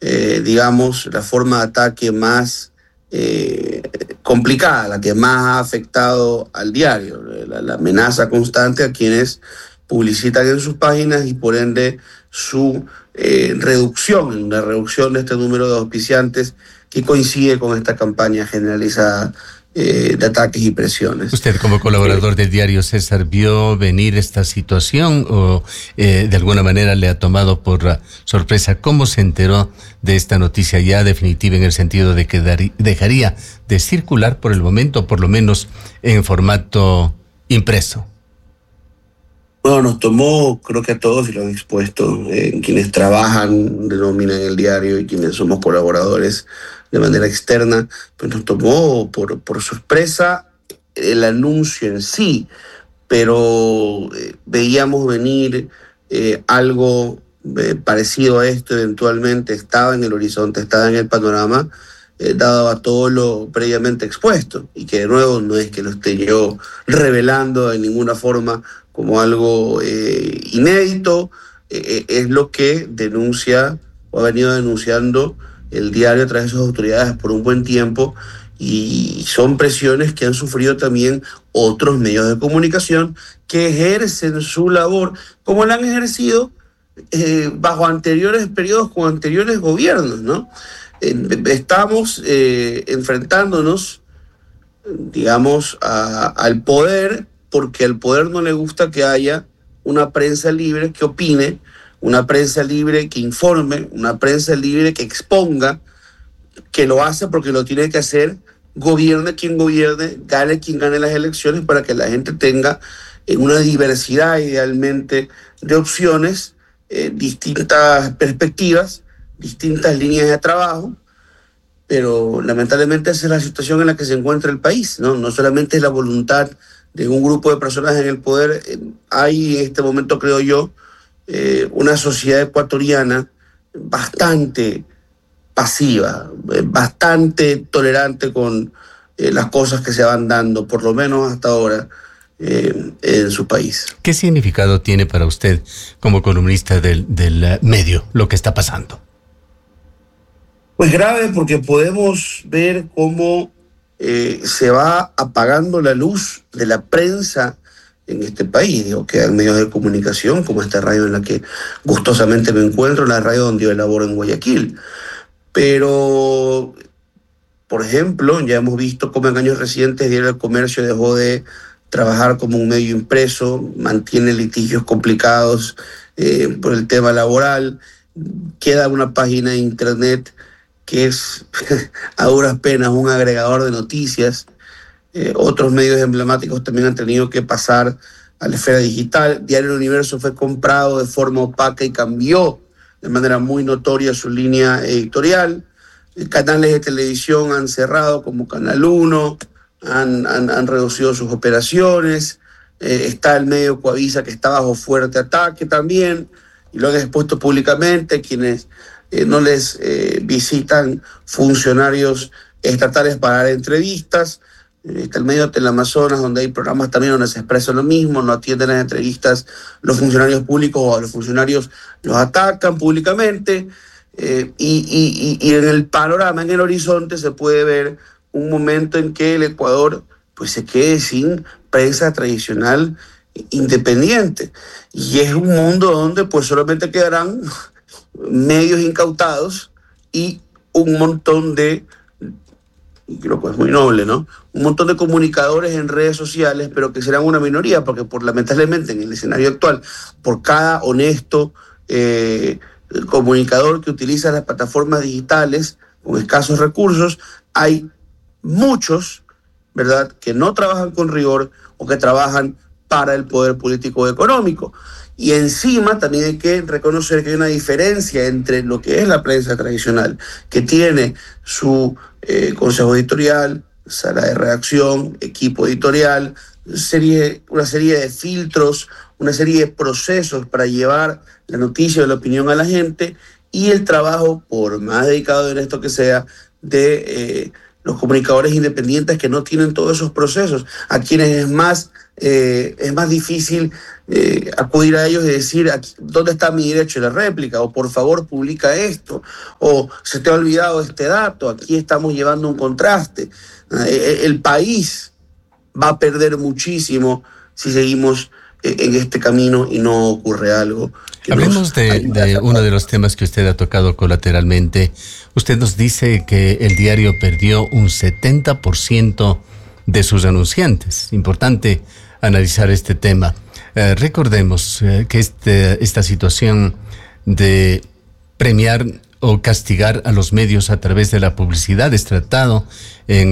digamos, la forma de ataque más complicada, la que más ha afectado al diario, la amenaza constante a quienes publicitan en sus páginas y por ende su reducción, la reducción de este número de auspiciantes que coincide con esta campaña generalizada de ataques y presiones. ¿Usted como colaborador del diario César vio venir esta situación o de alguna manera le ha tomado por sorpresa? ¿Cómo se enteró de esta noticia ya definitiva en el sentido de que dejaría de circular por el momento, por lo menos en formato impreso? Bueno, nos tomó, creo que a todos y lo han expuesto, quienes trabajan de nómina en el diario y quienes somos colaboradores de manera externa, pues nos tomó por sorpresa el anuncio en sí, pero veíamos venir algo parecido a esto eventualmente, estaba en el horizonte, estaba en el panorama, dado a todo lo previamente expuesto, y que de nuevo no es que lo esté yo revelando de ninguna forma como algo inédito, es lo que denuncia o ha venido denunciando el diario a través de sus autoridades por un buen tiempo, y son presiones que han sufrido también otros medios de comunicación que ejercen su labor como la han ejercido bajo anteriores periodos con anteriores gobiernos, ¿no? Estamos enfrentándonos, digamos, al poder, porque al poder no le gusta que haya una prensa libre que opine, una prensa libre que informe, una prensa libre que exponga, que lo hace porque lo tiene que hacer, gobierne quien gobierne, gane quien gane las elecciones, para que la gente tenga una diversidad idealmente de opciones, distintas perspectivas, distintas líneas de trabajo. Pero lamentablemente esa es la situación en la que se encuentra el país, ¿no? No solamente es la voluntad de un grupo de personas en el poder, hay en este momento, creo yo, una sociedad ecuatoriana bastante pasiva, bastante tolerante con las cosas que se van dando, por lo menos hasta ahora, en su país. ¿Qué significado tiene para usted como columnista del medio lo que está pasando? Pues grave, porque podemos ver cómo se va apagando la luz de la prensa en este país. Digo, quedan medios de comunicación como esta radio en la que gustosamente me encuentro, la radio donde yo elaboro en Guayaquil. Pero, por ejemplo, ya hemos visto cómo en años recientes Diario del Comercio dejó de trabajar como un medio impreso, mantiene litigios complicados por el tema laboral, queda una página de internet que es a duras penas un agregador de noticias. Otros medios emblemáticos también han tenido que pasar a la esfera digital. Diario El Universo fue comprado de forma opaca y cambió de manera muy notoria su línea editorial. Canales de televisión han cerrado, como Canal 1, han reducido sus operaciones. Está el medio Coavisa, que está bajo fuerte ataque también, y lo han expuesto públicamente quienes no les visitan funcionarios estatales para dar entrevistas. Está el medio Teleamazonas, donde hay programas también donde se expresa lo mismo, no atienden las entrevistas los funcionarios públicos, o a los funcionarios los atacan públicamente. Y en el panorama, en el horizonte, se puede ver un momento en que el Ecuador pues se quede sin prensa tradicional independiente. Y es un mundo donde pues solamente quedarán medios incautados y un montón de, y creo que es muy noble, ¿no?, un montón de comunicadores en redes sociales, pero que serán una minoría, porque lamentablemente en el escenario actual, por cada honesto comunicador que utiliza las plataformas digitales con escasos recursos, hay muchos, ¿verdad?, que no trabajan con rigor o que trabajan para el poder político económico. Y encima también hay que reconocer que hay una diferencia entre lo que es la prensa tradicional, que tiene su consejo editorial, sala de redacción, equipo editorial, una serie de filtros, una serie de procesos para llevar la noticia o la opinión a la gente, y el trabajo, por más dedicado y honesto que sea, de los comunicadores independientes que no tienen todos esos procesos, a quienes es más difícil acudir a ellos y decir, ¿dónde está mi derecho de réplica? O por favor publica esto, o se te ha olvidado este dato, aquí estamos llevando un contraste. El país va a perder muchísimo si seguimos en este camino y no ocurre algo. Hablemos de uno de los temas que usted ha tocado colateralmente. Usted nos dice que el diario perdió un 70% de sus anunciantes. Importante analizar este tema. Recordemos que esta situación de premiar o castigar a los medios a través de la publicidad es tratado en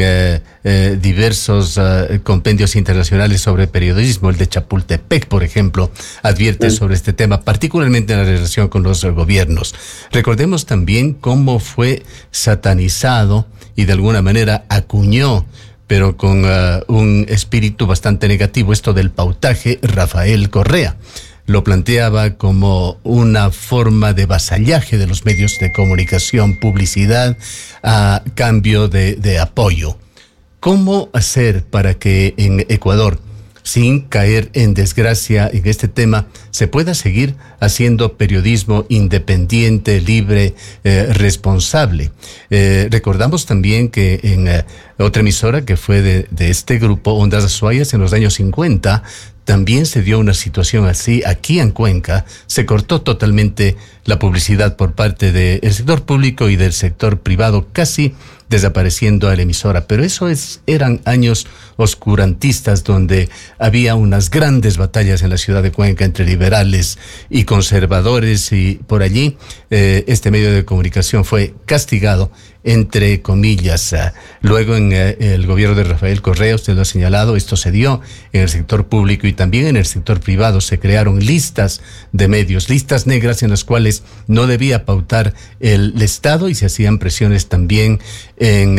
diversos compendios internacionales sobre periodismo. El de Chapultepec, por ejemplo, advierte sobre este tema, particularmente en la relación con los gobiernos. Recordemos también cómo fue satanizado y de alguna manera acuñó, pero con un espíritu bastante negativo, esto del pautaje. Rafael Correa lo planteaba como una forma de vasallaje de los medios de comunicación, publicidad, a cambio de apoyo. ¿Cómo hacer para que en Ecuador, sin caer en desgracia en este tema, se pueda seguir haciendo periodismo independiente, libre, responsable? Recordamos también que en otra emisora que fue de este grupo, Ondas Azuayas, en los años 50, también se dio una situación así. Aquí en Cuenca se cortó totalmente la publicidad por parte del sector público y del sector privado, casi desapareciendo a la emisora. Pero eran años oscurantistas donde había unas grandes batallas en la ciudad de Cuenca entre liberales y conservadores, y por allí este medio de comunicación fue castigado, entre comillas. Luego en el gobierno de Rafael Correa, usted lo ha señalado, esto se dio en el sector público y también en el sector privado. Se crearon listas de medios, listas negras en las cuales no debía pautar el Estado, y se hacían presiones también en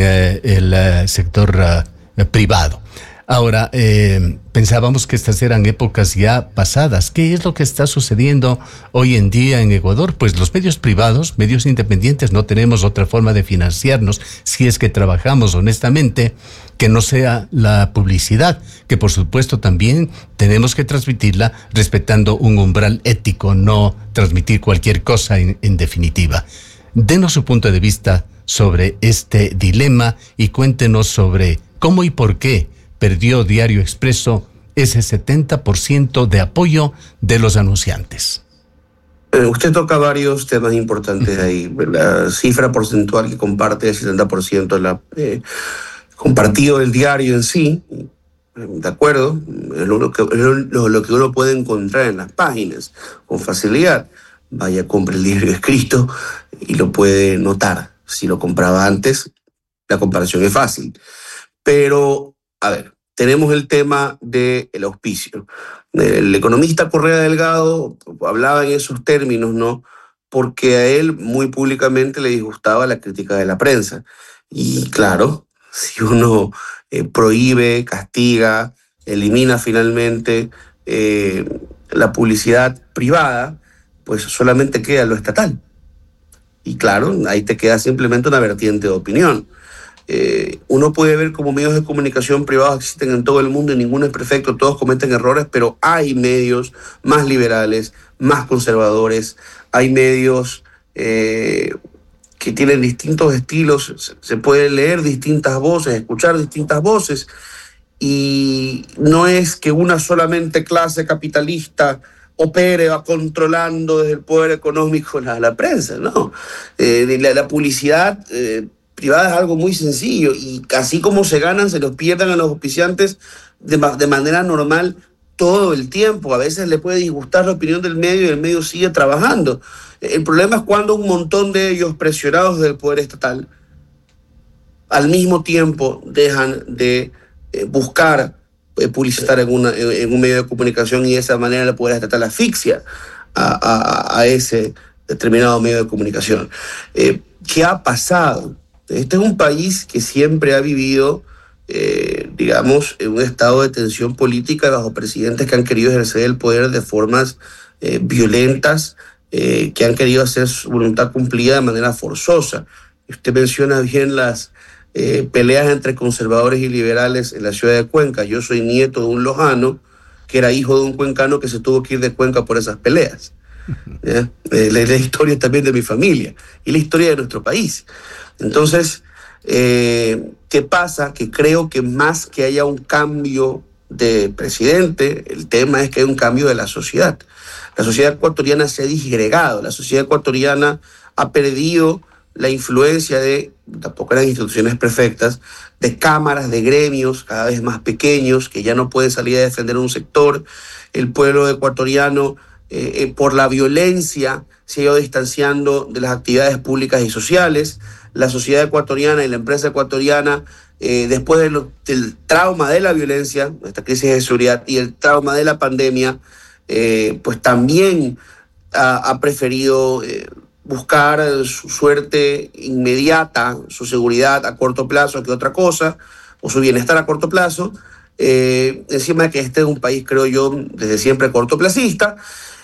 el sector privado. Ahora, pensábamos que estas eran épocas ya pasadas. ¿Qué es lo que está sucediendo hoy en día en Ecuador? Pues los medios privados, medios independientes, no tenemos otra forma de financiarnos si es que trabajamos honestamente, que no sea la publicidad, que por supuesto también tenemos que transmitirla respetando un umbral ético, no transmitir cualquier cosa en definitiva. Denos su punto de vista sobre este dilema y cuéntenos sobre cómo y por qué perdió Diario Expreso ese 70% de apoyo de los anunciantes. Usted toca varios temas importantes ahí. La cifra porcentual que comparte, el 70% compartido del diario en sí, de acuerdo, es lo que uno puede encontrar en las páginas con facilidad. Vaya, compre el diario escrito y lo puede notar. Si lo compraba antes, la comparación es fácil. Pero, a ver, tenemos el tema del auspicio. El economista Correa Delgado hablaba en esos términos, ¿no? Porque a él muy públicamente le disgustaba la crítica de la prensa. Y claro, si uno prohíbe, castiga, elimina finalmente la publicidad privada, pues solamente queda lo estatal. Y claro, ahí te queda simplemente una vertiente de opinión. Uno puede ver cómo medios de comunicación privados existen en todo el mundo y ninguno es perfecto, todos cometen errores, pero hay medios más liberales, más conservadores, hay medios que tienen distintos estilos, se puede leer distintas voces, escuchar distintas voces, y no es que una solamente clase capitalista opere, va controlando desde el poder económico la prensa, ¿no? La publicidad privada es algo muy sencillo, y así como se ganan, se los pierden a los auspiciantes de manera normal todo el tiempo. A veces le puede disgustar la opinión del medio y el medio sigue trabajando. El problema es cuando un montón de ellos, presionados del poder estatal, al mismo tiempo dejan de buscar publicitar en un medio de comunicación, y de esa manera el poder estatal asfixia a ese determinado medio de comunicación. ¿Qué ha pasado? Este es un país que siempre ha vivido, digamos, en un estado de tensión política bajo presidentes que han querido ejercer el poder de formas violentas, que han querido hacer su voluntad cumplida de manera forzosa. Usted menciona bien las peleas entre conservadores y liberales en la ciudad de Cuenca. Yo soy nieto de un lojano que era hijo de un cuencano que se tuvo que ir de Cuenca por esas peleas. La historia también de mi familia y la historia de nuestro país. Entonces, ¿qué pasa? Que creo que más que haya un cambio de presidente, el tema es que hay un cambio de la sociedad. La sociedad ecuatoriana se ha disgregado, la sociedad ecuatoriana ha perdido la influencia de, tampoco eran instituciones perfectas, de cámaras, de gremios cada vez más pequeños que ya no pueden salir a defender un sector. El pueblo ecuatoriano, por la violencia, se ha ido distanciando de las actividades públicas y sociales. La sociedad ecuatoriana y la empresa ecuatoriana, después del trauma de la violencia, esta crisis de seguridad y el trauma de la pandemia, pues también ha preferido buscar su suerte inmediata, su seguridad a corto plazo que otra cosa, o su bienestar a corto plazo, encima de que este es un país, creo yo, desde siempre cortoplacista.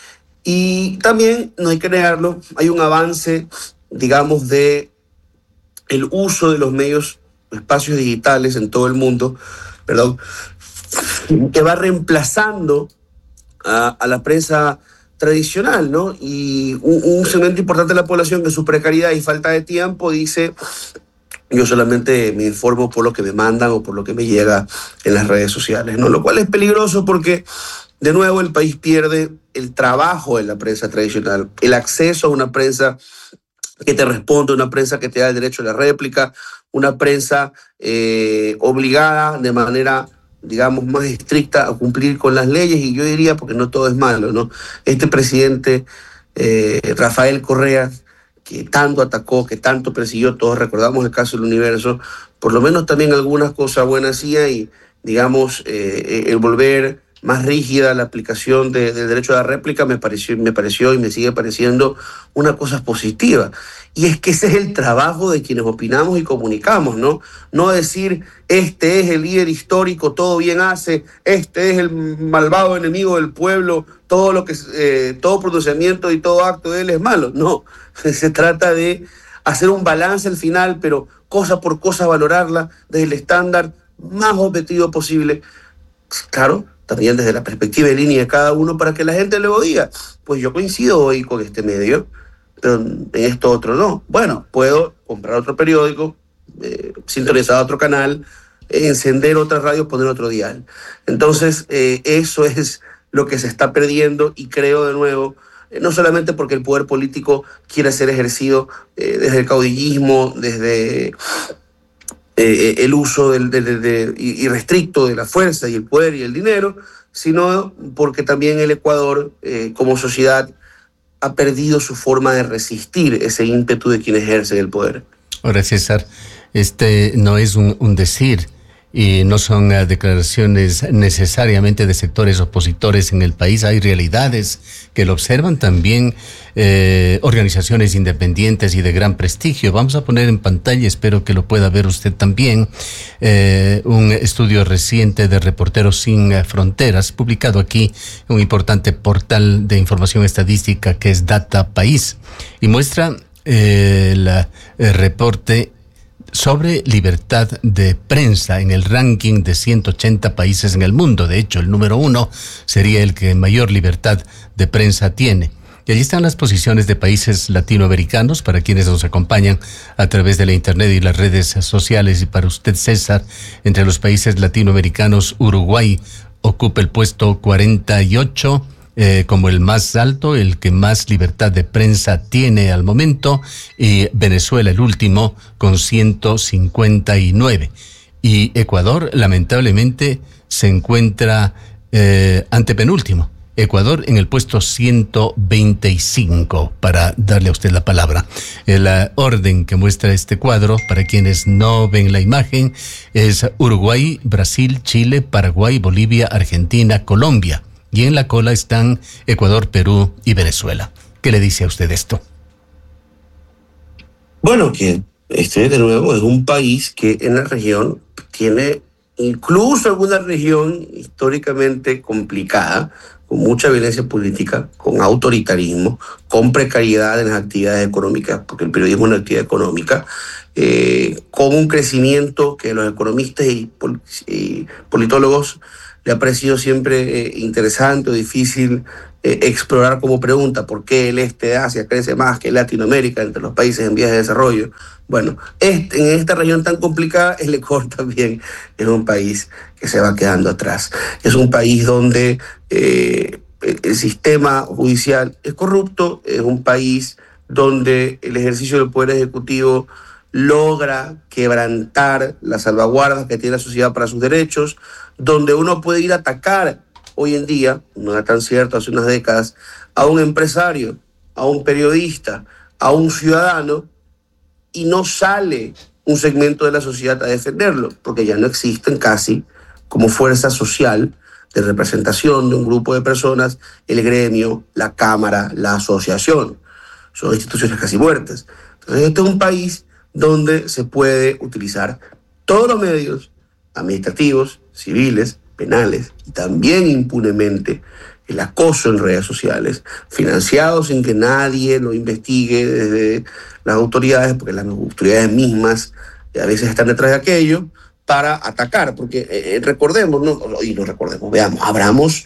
Y también, no hay que negarlo, hay un avance, digamos, de el uso de los medios, espacios digitales en todo el mundo, perdón, que va reemplazando a la prensa tradicional, ¿no? Y un segmento importante de la población que en su precariedad y falta de tiempo dice: yo solamente me informo por lo que me mandan o por lo que me llega en las redes sociales, ¿no? Lo cual es peligroso porque, de nuevo, el país pierde el trabajo de la prensa tradicional, el acceso a una prensa que te responde, una prensa que te da el derecho a la réplica, una prensa obligada de manera, digamos, más estricta a cumplir con las leyes. Y yo diría, porque no todo es malo, ¿no? Este presidente, Rafael Correa, que tanto atacó, que tanto persiguió, todos recordamos el caso del Universo, por lo menos también algunas cosas buenas hacía y, digamos, el volver más rígida la aplicación del derecho a la réplica me pareció y me sigue pareciendo una cosa positiva. Y es que ese es el trabajo de quienes opinamos y comunicamos, ¿no? No decir, este es el líder histórico, todo bien hace, este es el malvado enemigo del pueblo, todo pronunciamiento y todo acto de él es malo. No, se trata de hacer un balance al final, pero cosa por cosa valorarla desde el estándar más objetivo posible. Claro, también desde la perspectiva y línea de cada uno, para que la gente luego diga, pues yo coincido hoy con este medio, pero en esto otro no. Bueno, puedo comprar otro periódico, sintonizar otro canal, encender otra radio, poner otro dial. Entonces, eso es lo que se está perdiendo, y creo, de nuevo, no solamente porque el poder político quiere ser ejercido desde el caudillismo, desde el uso irrestricto de la fuerza y el poder y el dinero, sino porque también el Ecuador, como sociedad, ha perdido su forma de resistir ese ímpetu de quienes ejercen el poder. Ahora, César, este no es un decir, y no son declaraciones necesariamente de sectores opositores en el país. Hay realidades que lo observan también, organizaciones independientes y de gran prestigio. Vamos a poner en pantalla, espero que lo pueda ver usted también, un estudio reciente de Reporteros Sin Fronteras, publicado aquí en un importante portal de información estadística que es Data País, y muestra el reporte sobre libertad de prensa en el ranking de 180 países en el mundo. De hecho, el número 1 sería el que mayor libertad de prensa tiene. Y allí están las posiciones de países latinoamericanos para quienes nos acompañan a través de la internet y las redes sociales. Y para usted, César, entre los países latinoamericanos, Uruguay ocupa el puesto 48 como el más alto, el que más libertad de prensa tiene al momento, y Venezuela el último con 159. Y Ecuador, lamentablemente, se encuentra antepenúltimo. Ecuador en el puesto 125, para darle a usted la palabra. El orden que muestra este cuadro, para quienes no ven la imagen, es Uruguay, Brasil, Chile, Paraguay, Bolivia, Argentina, Colombia. Y en la cola están Ecuador, Perú y Venezuela. ¿Qué le dice a usted esto? Bueno, que de nuevo es un país que en la región tiene incluso alguna región históricamente complicada, con mucha violencia política, con autoritarismo, con precariedad en las actividades económicas, porque el periodismo es una actividad económica, con un crecimiento que los economistas y politólogos le ha parecido siempre interesante o difícil explorar como pregunta por qué el este de Asia crece más que Latinoamérica entre los países en vías de desarrollo. Bueno, en esta región tan complicada, el Ecuador también es un país que se va quedando atrás. Es un país donde el sistema judicial es corrupto, es un país donde el ejercicio del poder ejecutivo logra quebrantar las salvaguardas que tiene la sociedad para sus derechos, donde uno puede ir a atacar hoy en día, no era tan cierto hace unas décadas, a un empresario, a un periodista, a un ciudadano, y no sale un segmento de la sociedad a defenderlo, porque ya no existen casi como fuerza social de representación de un grupo de personas, el gremio, la cámara, la asociación. Son instituciones casi muertas. Entonces, este es un país donde se puede utilizar todos los medios administrativos, civiles, penales y también impunemente el acoso en redes sociales, financiado sin que nadie lo investigue desde las autoridades, porque las autoridades mismas a veces están detrás de aquello, para atacar, porque recordemos, veamos, abramos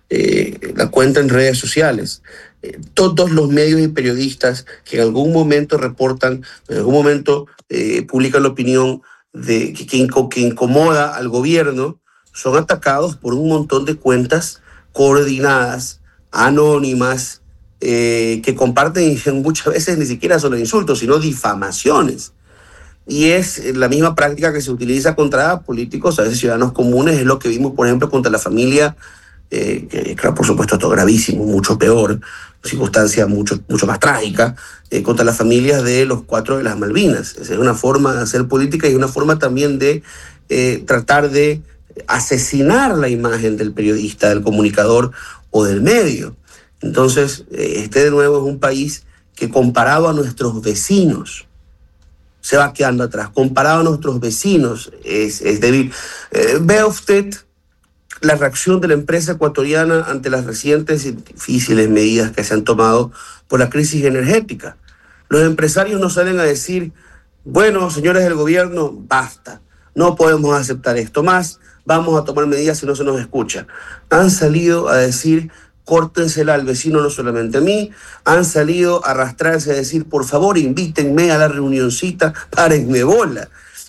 la cuenta en redes sociales. Todos los medios y periodistas que en algún momento reportan, en algún momento publican la opinión de que incomoda al gobierno, son atacados por un montón de cuentas coordinadas, anónimas, que comparten muchas veces ni siquiera solo insultos, sino difamaciones. Y es la misma práctica que se utiliza contra políticos, a veces ciudadanos comunes. Es lo que vimos, por ejemplo, contra la familia, que claro, por supuesto, esto es gravísimo, mucho peor, circunstancia mucho más trágica, contra las familias de los 4 de las Malvinas. Esa es una forma de hacer política y una forma también de tratar de asesinar la imagen del periodista, del comunicador o del medio. Entonces, de nuevo es un país que, comparado a nuestros vecinos, se va quedando atrás. Comparado a nuestros vecinos, es débil. Vea usted la reacción de la empresa ecuatoriana ante las recientes y difíciles medidas que se han tomado por la crisis energética. Los empresarios no salen a decir, bueno, señores del gobierno, basta, no podemos aceptar esto más, vamos a tomar medidas si no se nos escucha. Han salido a decir, córtensela al vecino, no solamente a mí. Han salido a arrastrarse a decir, por favor, invítenme a la reunioncita, párenme bola.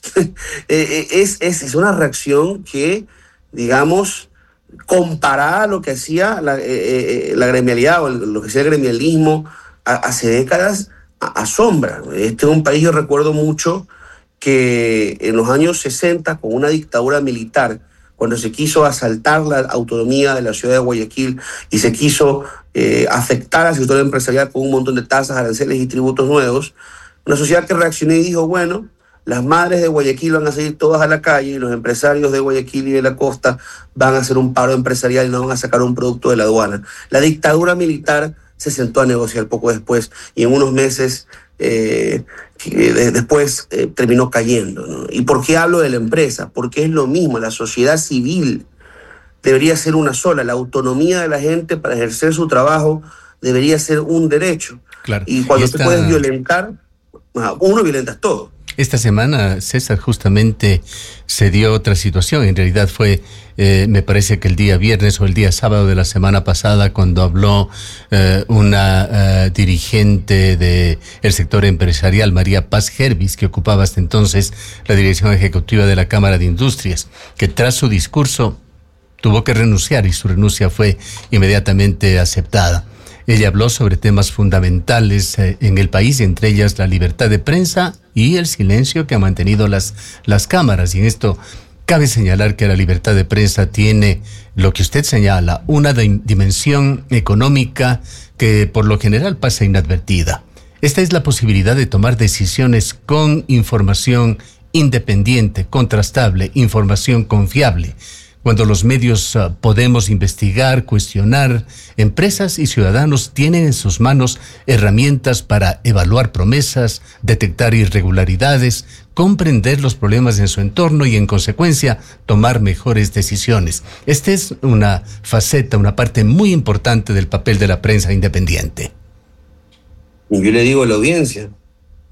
Es una reacción que, digamos, comparada a lo que hacía la gremialidad o lo que hacía el gremialismo hace décadas, asombra. Este es un país, yo recuerdo mucho que en los años 60, con una dictadura militar, cuando se quiso asaltar la autonomía de la ciudad de Guayaquil y se quiso afectar al sector empresarial con un montón de tasas, aranceles y tributos nuevos, una sociedad que reaccionó y dijo, bueno, las madres de Guayaquil van a salir todas a la calle y los empresarios de Guayaquil y de la costa van a hacer un paro empresarial y no van a sacar un producto de la aduana. La dictadura militar se sentó a negociar poco después y en unos meses después terminó cayendo, ¿no? ¿Y por qué hablo de la empresa? Porque es lo mismo, la sociedad civil debería ser una sola, la autonomía de la gente para ejercer su trabajo debería ser un derecho. Claro. Y cuando te puedes violentar, uno violentas todo. Esta semana, César, justamente se dio otra situación. En realidad fue, me parece que el día viernes o el día sábado de la semana pasada, cuando habló una dirigente del sector empresarial, María Paz Hervis, que ocupaba hasta entonces la dirección ejecutiva de la Cámara de Industrias, que tras su discurso tuvo que renunciar y su renuncia fue inmediatamente aceptada. Ella habló sobre temas fundamentales en el país, entre ellas la libertad de prensa y el silencio que han mantenido las cámaras. Y en esto cabe señalar que la libertad de prensa tiene, lo que usted señala, una dimensión económica que por lo general pasa inadvertida. Esta es la posibilidad de tomar decisiones con información independiente, contrastable, información confiable. Cuando los medios podemos investigar, cuestionar, empresas y ciudadanos tienen en sus manos herramientas para evaluar promesas, detectar irregularidades, comprender los problemas en su entorno y, en consecuencia, tomar mejores decisiones. Esta es una faceta, una parte muy importante del papel de la prensa independiente. Y yo le digo a la audiencia,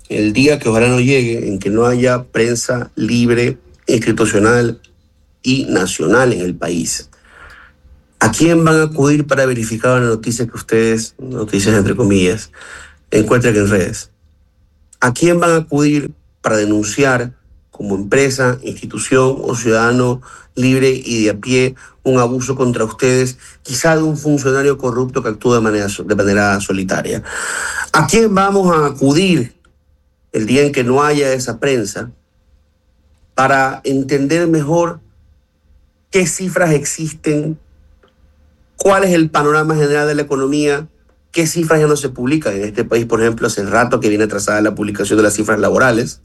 el día que ojalá no llegue, en que no haya prensa libre, institucional y nacional en el país. ¿A quién van a acudir para verificar la noticia que ustedes, noticias entre comillas, encuentren en redes? ¿A quién van a acudir para denunciar como empresa, institución o ciudadano libre y de a pie un abuso contra ustedes, quizá de un funcionario corrupto que actúa de manera solitaria? ¿A quién vamos a acudir el día en que no haya esa prensa para entender mejor qué cifras existen, cuál es el panorama general de la economía, qué cifras ya no se publican en este país? Por ejemplo, hace rato que viene atrasada la publicación de las cifras laborales.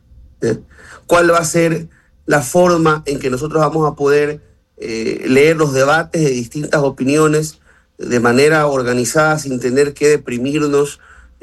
¿Cuál va a ser la forma en que nosotros vamos a poder leer los debates de distintas opiniones de manera organizada, sin tener que deprimirnos,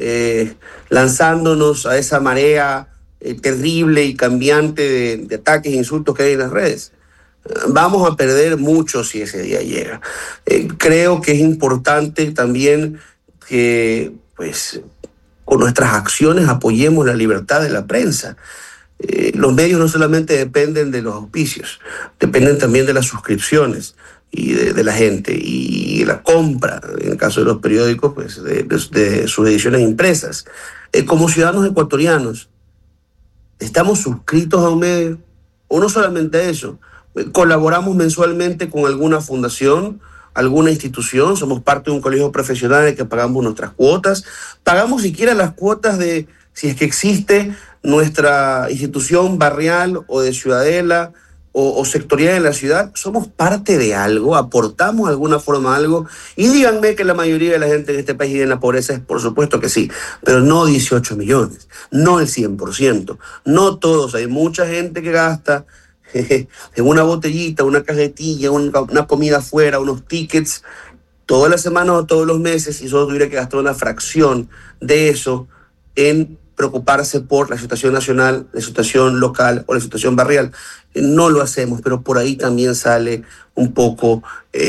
lanzándonos a esa marea terrible y cambiante de ataques e insultos que hay en las redes? Vamos a perder mucho si ese día llega. Creo que es importante también que, pues, con nuestras acciones apoyemos la libertad de la prensa. Los medios no solamente dependen de los auspicios, dependen también de las suscripciones y de la gente, y la compra, en el caso de los periódicos, pues de sus ediciones impresas. Como ciudadanos ecuatorianos, ¿estamos suscritos a un medio? O no solamente eso, colaboramos mensualmente con alguna fundación, alguna institución, somos parte de un colegio profesional en el que pagamos nuestras cuotas, pagamos siquiera las cuotas de, si es que existe, nuestra institución barrial o de ciudadela o sectorial en la ciudad. Somos parte de algo, aportamos de alguna forma algo. Y díganme que la mayoría de la gente en este país vive en la pobreza. Es por supuesto que sí, pero no 18 millones, no el 100%, no todos. Hay mucha gente que gasta en una botellita, una cajetilla, una comida afuera, unos tickets, todas las semanas o todos los meses, y solo tuviera que gastar una fracción de eso en preocuparse por la situación nacional, la situación local o la situación barrial. No lo hacemos, pero por ahí también sale un poco,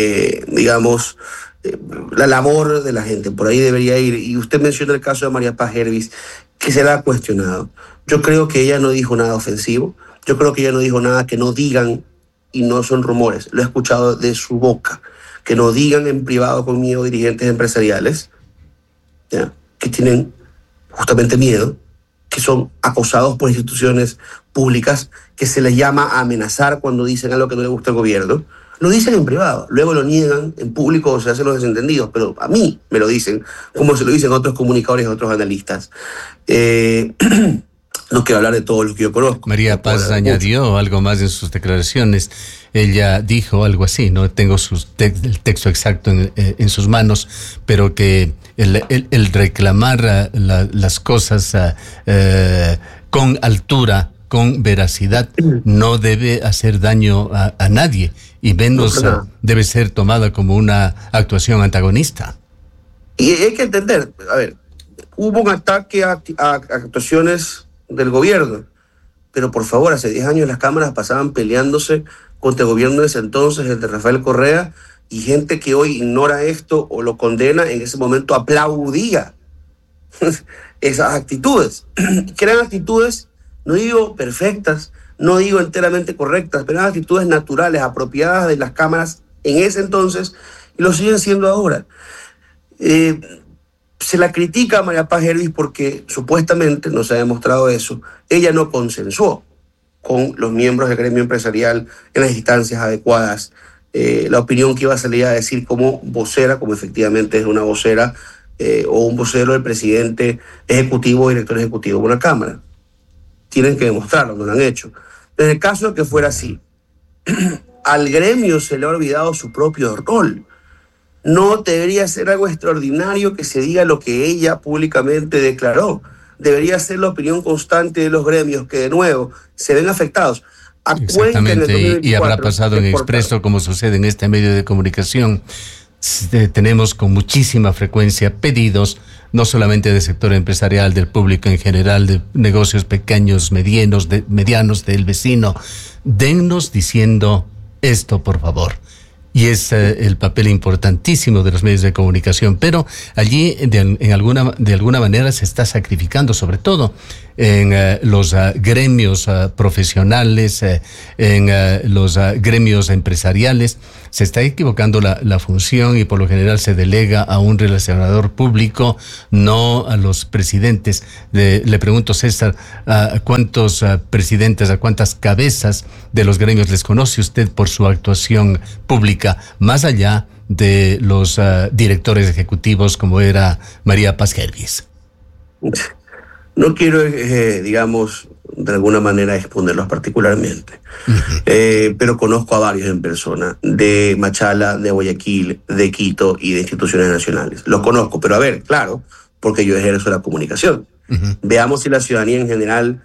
la labor de la gente. Por ahí debería ir. Y usted menciona el caso de María Paz Hervis, que se la ha cuestionado. Yo creo que ella no dijo nada ofensivo. Yo creo que ella no dijo nada que no digan, y no son rumores. Lo he escuchado de su boca. Que no digan en privado conmigo dirigentes empresariales, ¿ya?, que tienen justamente miedo, que son acosados por instituciones públicas, que se les llama a amenazar cuando dicen algo que no le gusta al gobierno. Lo dicen en privado, luego lo niegan en público o se hacen los desentendidos, pero a mí me lo dicen, como se lo dicen otros comunicadores y otros analistas. No quiero hablar de todos los que yo conozco. María Paz añadió algo más en sus declaraciones. Ella dijo algo así, no tengo el texto exacto en sus manos, pero que el reclamar las cosas con altura, con veracidad, no debe hacer daño a nadie, y menos debe ser tomada como una actuación antagonista. Y hay que entender, a ver, hubo un ataque a actuaciones del gobierno, pero por favor, hace 10 años las cámaras pasaban peleándose contra el gobierno de ese entonces, el de Rafael Correa, y gente que hoy ignora esto o lo condena, en ese momento aplaudía esas actitudes, que eran actitudes, no digo perfectas, no digo enteramente correctas, pero eran actitudes naturales, apropiadas de las cámaras en ese entonces, y lo siguen siendo ahora. Se la critica a María Paz Hervis porque supuestamente, no se ha demostrado eso, ella no consensuó con los miembros del gremio empresarial en las instancias adecuadas la opinión que iba a salir a decir como vocera, como efectivamente es una vocera o un vocero del presidente ejecutivo o director ejecutivo de una cámara. Tienen que demostrarlo, no lo han hecho. En el caso de que fuera así, al gremio se le ha olvidado su propio rol. No debería ser algo extraordinario que se diga lo que ella públicamente declaró. Debería ser la opinión constante de los gremios que, de nuevo, se ven afectados. Exactamente, y habrá pasado en Expreso, como sucede en este medio de comunicación. Tenemos con muchísima frecuencia pedidos, no solamente del sector empresarial, del público en general, de negocios pequeños, medianos, del vecino. Dennos diciendo esto, por favor. Y es el papel importantísimo de los medios de comunicación, pero allí de alguna manera se está sacrificando, sobre todo en los gremios profesionales, en los gremios empresariales. Se está equivocando la función y por lo general se delega a un relacionador público, no a los presidentes. Le pregunto, César, ¿a cuántos presidentes, a cuántas cabezas de los gremios les conoce usted por su actuación pública, más allá de los directores ejecutivos como era María Paz Gervis? No quiero, digamos, de alguna manera exponerlos particularmente, pero conozco a varios en persona, de Machala, de Guayaquil, de Quito y de instituciones nacionales. Los conozco, pero a ver, claro, porque yo ejerzo la comunicación. Veamos si la ciudadanía en general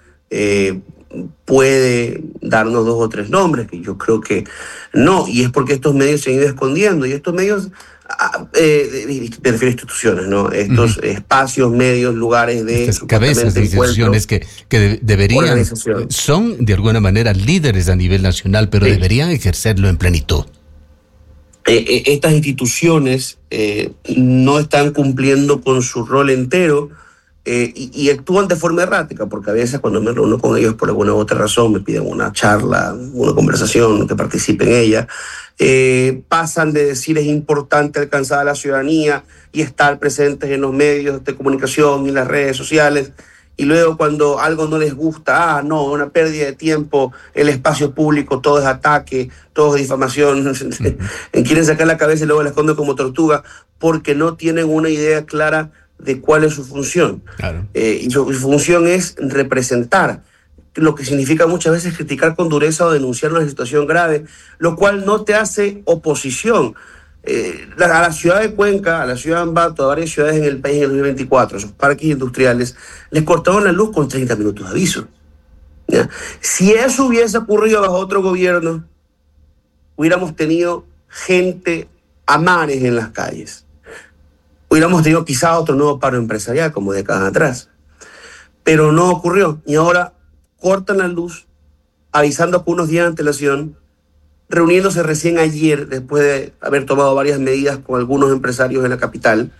puede darnos 2 o 3 nombres, que yo creo que no, y es porque estos medios se han ido escondiendo, y estos medios, me refiero a instituciones, ¿no? Estos espacios, medios, lugares de... Estas cabezas de instituciones que deberían, son de alguna manera líderes a nivel nacional, pero deberían ejercerlo en plenitud. Estas instituciones no están cumpliendo con su rol entero, y actúan de forma errática, porque a veces cuando me reúno con ellos por alguna u otra razón, me piden una charla, una conversación, que participe en ella, pasan de decir es importante alcanzar a la ciudadanía y estar presentes en los medios de comunicación y las redes sociales, y luego cuando algo no les gusta, no, una pérdida de tiempo, el espacio público, todo es ataque, todo es difamación, quieren sacar la cabeza y luego la esconden como tortuga, porque no tienen una idea clara de cuál es su función. Claro. Y su función es representar, lo que significa muchas veces criticar con dureza o denunciar una situación grave, lo cual no te hace oposición. A la ciudad de Cuenca, a la ciudad de Ambato, a varias ciudades en el país en el 2024, esos parques industriales, les cortaron la luz con 30 minutos de aviso. ¿Ya? Si eso hubiese ocurrido bajo otro gobierno, hubiéramos tenido gente a mares en las calles. Hubiéramos tenido quizá otro nuevo paro empresarial, como décadas atrás. Pero no ocurrió. Y ahora cortan la luz, avisando con unos días de antelación, reuniéndose recién ayer, después de haber tomado varias medidas con algunos empresarios en la capital,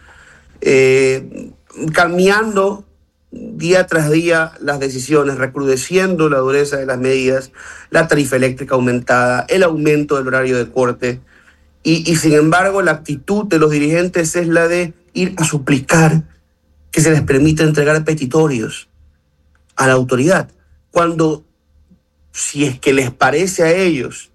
cambiando día tras día las decisiones, recrudeciendo la dureza de las medidas, la tarifa eléctrica aumentada, el aumento del horario de corte. Y sin embargo, la actitud de los dirigentes es la de ir a suplicar que se les permita entregar petitorios a la autoridad, cuando, si es que les parece a ellos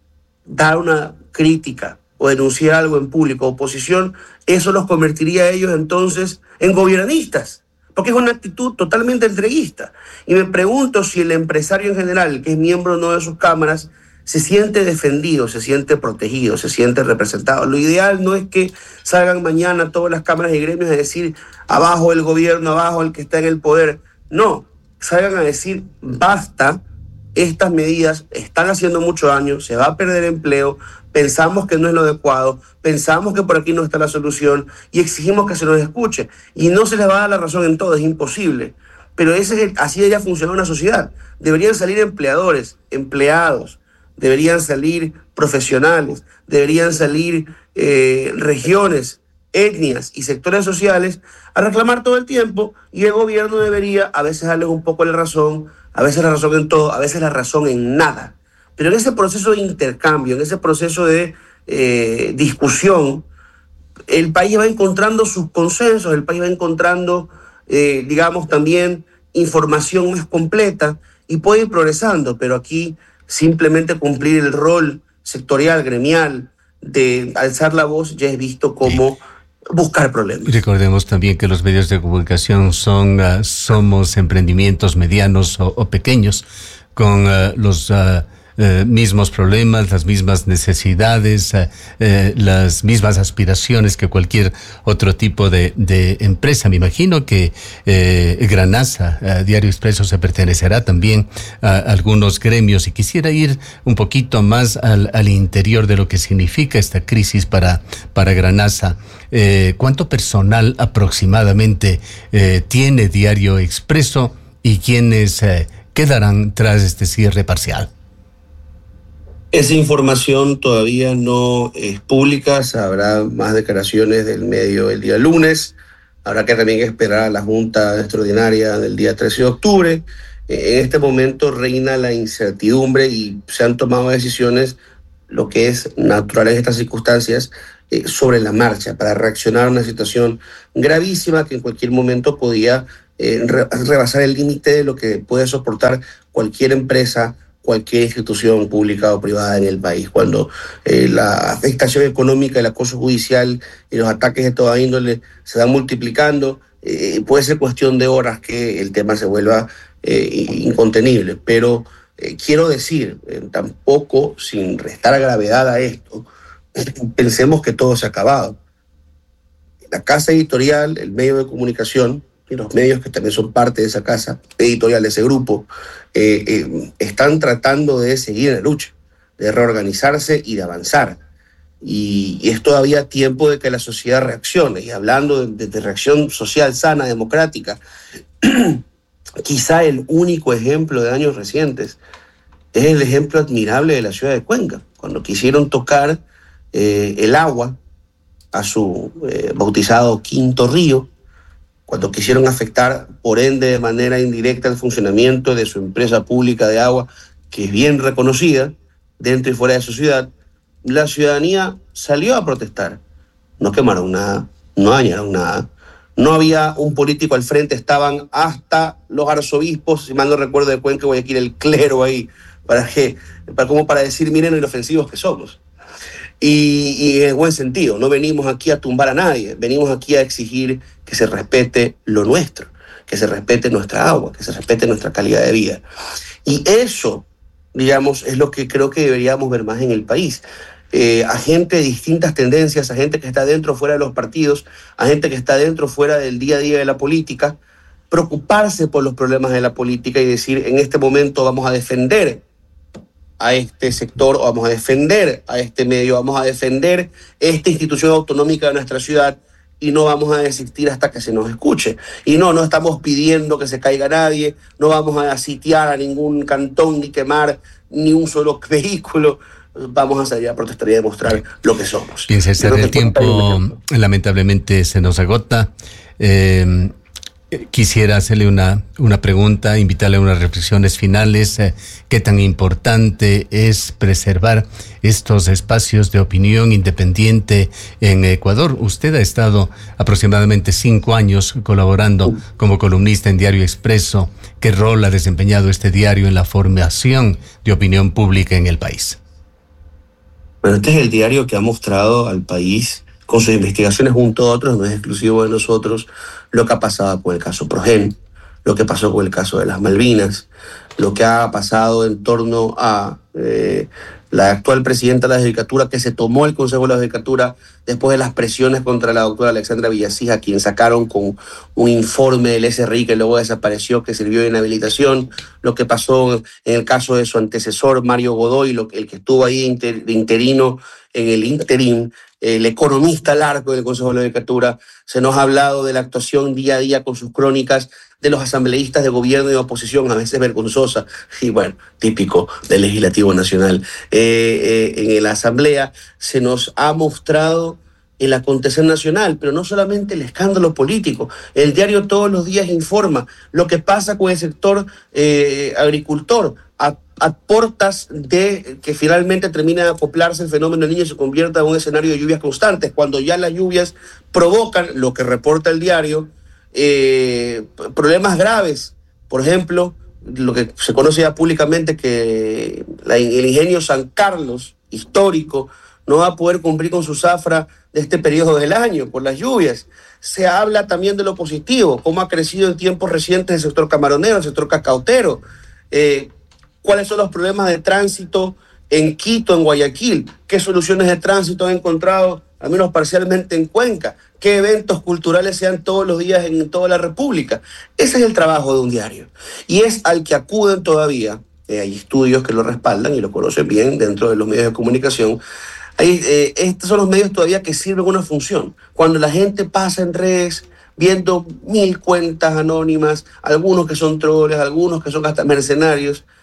dar una crítica o denunciar algo en público, oposición, eso los convertiría a ellos entonces en gobernanistas, porque es una actitud totalmente entreguista. Y me pregunto si el empresario en general, que es miembro no de sus cámaras, se siente defendido, se siente protegido, se siente representado. Lo ideal no es que salgan mañana todas las cámaras y gremios a decir abajo el gobierno, abajo el que está en el poder. No, salgan a decir basta, estas medidas están haciendo mucho daño, se va a perder empleo, pensamos que no es lo adecuado, pensamos que por aquí no está la solución y exigimos que se nos escuche. Y no se les va a dar la razón en todo, es imposible. Pero así debería funcionar una sociedad. Deberían salir empleadores, empleados, deberían salir profesionales, deberían salir regiones, etnias y sectores sociales a reclamar todo el tiempo, y el gobierno debería a veces darles un poco la razón, a veces la razón en todo, a veces la razón en nada. Pero en ese proceso de intercambio, en ese proceso de discusión, el país va encontrando sus consensos, el país va encontrando, digamos, también información más completa y puede ir progresando, pero aquí simplemente cumplir el rol sectorial, gremial, de alzar la voz, ya es visto como buscar problemas. Recordemos también que los medios de comunicación somos emprendimientos medianos o pequeños, con los mismos problemas, las mismas necesidades, las mismas aspiraciones que cualquier otro tipo de empresa. Me imagino que Granaza, Diario Expreso, se pertenecerá también a algunos gremios, y quisiera ir un poquito más al interior de lo que significa esta crisis para Granaza. ¿Cuánto personal aproximadamente tiene Diario Expreso y quiénes quedarán tras este cierre parcial? Esa información todavía no es pública, habrá más declaraciones del medio el día lunes, habrá que también esperar a la Junta Extraordinaria del día 13 de octubre. En este momento reina la incertidumbre y se han tomado decisiones, lo que es natural en estas circunstancias, sobre la marcha, para reaccionar a una situación gravísima que en cualquier momento podía rebasar el límite de lo que puede soportar cualquier empresa, cualquier institución pública o privada en el país. Cuando la afectación económica, el acoso judicial y los ataques de toda índole se van multiplicando, puede ser cuestión de horas que el tema se vuelva incontenible. Pero quiero decir, tampoco sin restar gravedad a esto, pensemos que todo se ha acabado. La casa editorial, el medio de comunicación y los medios que también son parte de esa casa editorial, de ese grupo, están tratando de seguir en la lucha, de reorganizarse y de avanzar. Y es todavía tiempo de que la sociedad reaccione. Y hablando de reacción social sana, democrática, quizá el único ejemplo de años recientes es el ejemplo admirable de la ciudad de Cuenca, cuando quisieron tocar el agua a su bautizado Quinto Río, cuando quisieron afectar, por ende, de manera indirecta, el funcionamiento de su empresa pública de agua, que es bien reconocida dentro y fuera de su ciudad. La ciudadanía salió a protestar. No quemaron nada, no dañaron nada. No había un político al frente, estaban hasta los arzobispos, si mal no recuerdo, de Cuenca y Guayaquil, el clero ahí, como para decir, miren lo inofensivos que somos. Y en buen sentido, no venimos aquí a tumbar a nadie, venimos aquí a exigir que se respete lo nuestro, que se respete nuestra agua, que se respete nuestra calidad de vida. Y eso, digamos, es lo que creo que deberíamos ver más en el país. A gente de distintas tendencias, a gente que está dentro o fuera de los partidos, a gente que está dentro o fuera del día a día de la política, preocuparse por los problemas de la política y decir, en este momento vamos a defender a este sector, o vamos a defender a este medio, vamos a defender esta institución autonómica de nuestra ciudad y no vamos a desistir hasta que se nos escuche. Y no estamos pidiendo que se caiga nadie, no vamos a sitiar a ningún cantón ni quemar ni un solo vehículo. Vamos a salir a protestar y a demostrar lo que somos. Bien, César, el tiempo lamentablemente se nos agota. Quisiera hacerle una pregunta, invitarle a unas reflexiones finales. ¿Qué tan importante es preservar estos espacios de opinión independiente en Ecuador? Usted ha estado aproximadamente 5 años colaborando como columnista en Diario Expreso. ¿Qué rol ha desempeñado este diario en la formación de opinión pública en el país? Bueno, este es el diario que ha mostrado al país, con sus investigaciones junto a otros, no es exclusivo de nosotros, lo que ha pasado con el caso Progen, lo que pasó con el caso de las Malvinas, lo que ha pasado en torno a la actual presidenta de la Judicatura, que se tomó el Consejo de la Judicatura después de las presiones contra la doctora Alexandra Villasís, a quien sacaron con un informe del SRI que luego desapareció, que sirvió de inhabilitación, lo que pasó en el caso de su antecesor, Mario Godoy, el que estuvo ahí de interino en el interín, el economista largo del Consejo de la Judicatura. Se nos ha hablado de la actuación día a día con sus crónicas de los asambleístas de gobierno y de oposición, a veces vergonzosa, y bueno, típico del Legislativo Nacional. En la Asamblea se nos ha mostrado el acontecer nacional, pero no solamente el escándalo político. El diario todos los días informa lo que pasa con el sector agricultor, a portas de que finalmente termina de acoplarse el fenómeno del Niño y se convierta en un escenario de lluvias constantes, cuando ya las lluvias provocan, lo que reporta el diario, problemas graves. Por ejemplo, lo que se conoce ya públicamente, que el ingenio San Carlos, histórico, no va a poder cumplir con su zafra de este periodo del año por las lluvias. Se habla también de lo positivo, cómo ha crecido en tiempos recientes el sector camaronero, el sector cacautero, cuáles son los problemas de tránsito en Quito, en Guayaquil, qué soluciones de tránsito han encontrado, al menos parcialmente, en Cuenca, qué eventos culturales se dan todos los días en toda la República. Ese es el trabajo de un diario y es al que acuden todavía. Hay estudios que lo respaldan y lo conocen bien dentro de los medios de comunicación. Estos son los medios todavía que sirven una función. Cuando la gente pasa en redes viendo 1000 cuentas anónimas, algunos que son troles, algunos que son hasta mercenarios,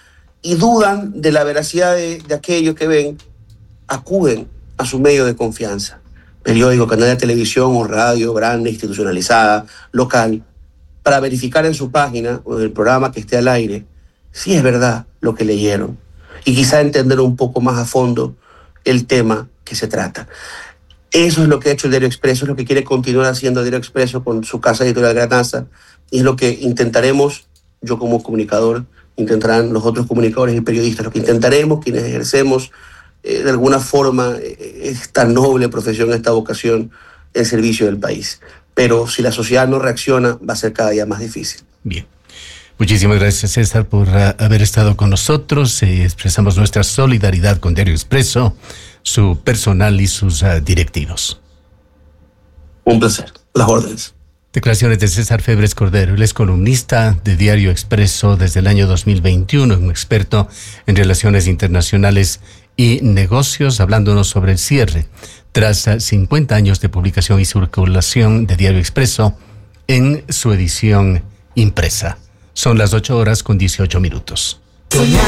y dudan de la veracidad de aquello que ven, acuden a su medio de confianza, periódico, canal de televisión o radio grande, institucionalizada, local, para verificar en su página o en el programa que esté al aire si es verdad lo que leyeron y quizá entender un poco más a fondo el tema que se trata. Eso es lo que ha hecho el Diario Expreso, es lo que quiere continuar haciendo el Diario Expreso con su casa editorial Granaza, y es lo que intentaremos, yo como comunicador, intentarán los otros comunicadores y periodistas, lo que intentaremos quienes ejercemos de alguna forma esta noble profesión, esta vocación en servicio del país. Pero si la sociedad no reacciona, va a ser cada día más difícil. Bien. Muchísimas gracias, César, por haber estado con nosotros. Expresamos nuestra solidaridad con Diario Expreso, su personal y sus directivos. Un placer. Las órdenes. Declaraciones de César Febres Cordero. Él es columnista de Diario Expreso desde el año 2021, un experto en relaciones internacionales y negocios, hablándonos sobre el cierre tras 50 años de publicación y circulación de Diario Expreso en su edición impresa. Son las 8:18 minutos.